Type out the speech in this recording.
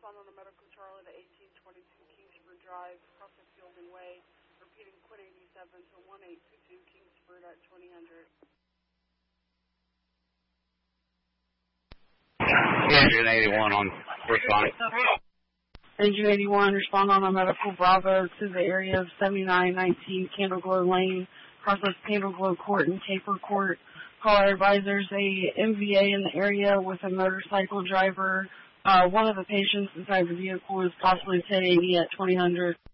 respond on a medical Charlie to 1822 Kingsford Drive, Process Fielding Way, repeating quit 87 to 1822 Kingsford at 2000. Engine 81 on respond. Engine 81, respond on a medical Bravo to the area of 7919 Candleglow Lane, Process Candleglow Court and Taper Court. Caller advisors a MVA in the area with a motorcycle driver. One of the patients inside the vehicle is possibly 1080 at 2000.